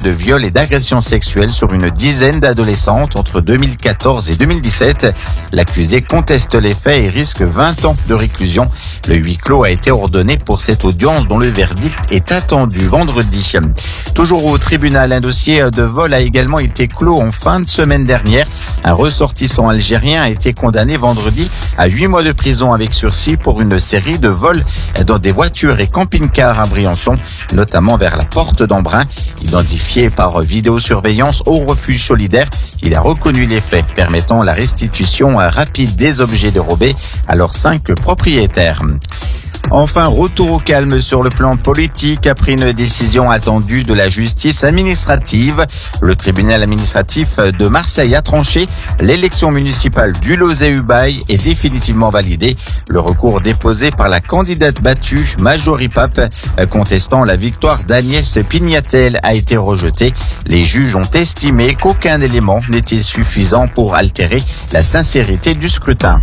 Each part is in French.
de viol et d'agression sexuelle sur une dizaine d'adolescentes entre 2014 et 2017. L'accusé conteste les faits et risque 20 ans de réclusion. Le huis clos a été ordonné pour cette audience dont le verdict est attendu vendredi. Toujours au tribunal, un dossier de vol a également été clos en fin de semaine dernière. Un ressortissant algérien a été condamné vendredi à 8 mois de prison avec sursis pour une série de vols dans des voitures et camping-cars à Briançon, notamment vers la porte d'Embrun. Identifié par vidéosurveillance au refuge solidaire, il a reconnu les faits permettant la restitution rapide des objets dérobés à leurs 5 propriétaires. Enfin, retour au calme sur le plan politique après une décision attendue de la justice administrative. Le tribunal administratif de Marseille a tranché. L'élection municipale du Lozay-Ubaye est définitivement validée. Le recours déposé par la candidate battue, Majorie Pape, contestant la victoire d'Agnès Pignatel, a été rejeté. Les juges ont estimé qu'aucun élément n'était suffisant pour altérer la sincérité du scrutin.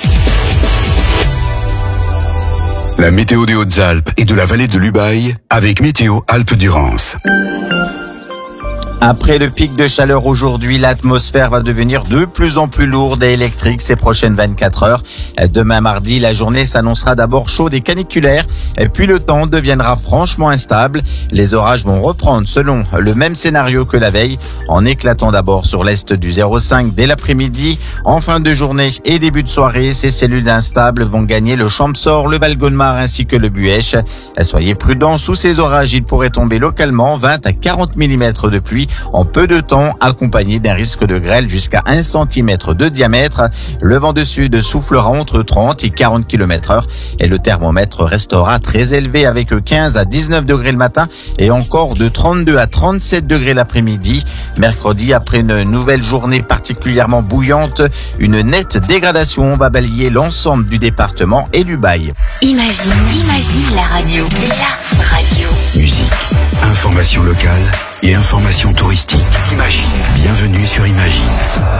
La météo des Hautes-Alpes et de la vallée de l'Ubaye avec Météo Alpes-Durance. Après le pic de chaleur aujourd'hui, l'atmosphère va devenir de plus en plus lourde et électrique ces prochaines 24 heures. Demain mardi, la journée s'annoncera d'abord chaude et caniculaire, puis le temps deviendra franchement instable. Les orages vont reprendre selon le même scénario que la veille, en éclatant d'abord sur l'est du 05 dès l'après-midi. En fin de journée et début de soirée, ces cellules instables vont gagner le Champsaur, le Val-Gaudemar ainsi que le Buèche. Soyez prudents, sous ces orages, il pourrait tomber localement 20 à 40 mm de pluie en peu de temps, accompagné d'un risque de grêle jusqu'à 1 cm de diamètre. Le vent de sud soufflera entre 30 et 40 km/h et le thermomètre restera très élevé avec 15 à 19 degrés le matin et encore de 32 à 37 degrés l'après-midi. Mercredi, après une nouvelle journée particulièrement bouillante, une nette dégradation va balayer l'ensemble du département et du Bail. Imagine la radio. La radio. Musique, information locale et information touristique. Imagine. Bienvenue sur Imagine.